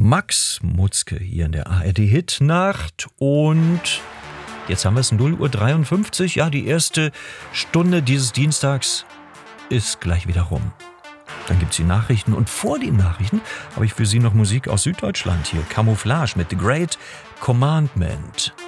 Max Mutzke hier in der ARD-Hit-Nacht und jetzt haben wir es 0:53 Uhr. Ja, die erste Stunde dieses Dienstags ist gleich wieder rum. Dann gibt es die Nachrichten und vor den Nachrichten habe ich für Sie noch Musik aus Süddeutschland hier. Camouflage mit The Great Commandment.